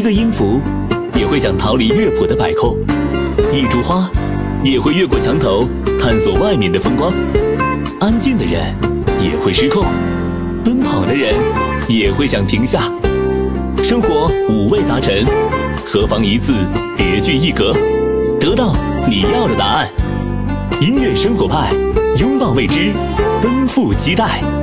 一个音符也会想逃离乐谱的摆控，一株花也会越过墙头探索外面的风光。安静的人也会失控，奔跑的人也会想停下。生活五味杂陈，何妨一次别具一格，得到你要的答案。音乐生活派，拥抱未知，奔赴期待。